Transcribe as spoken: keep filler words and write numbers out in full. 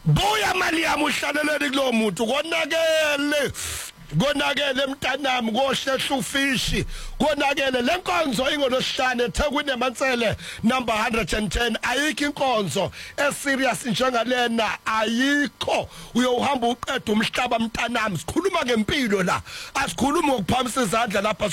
buya mali yami uhlaleleni kulo muntu konakele konakele mntanami kohlehla ufishi konakele lenkonzo ingolosihlane eThekwini eMansele number one ten ayikho inkonzo eserious njengalena ayikho uyohamba uqeda umhlaba mntanami sikhuluma ngempilo la asikhulumi ngokuphamisa izandla lapha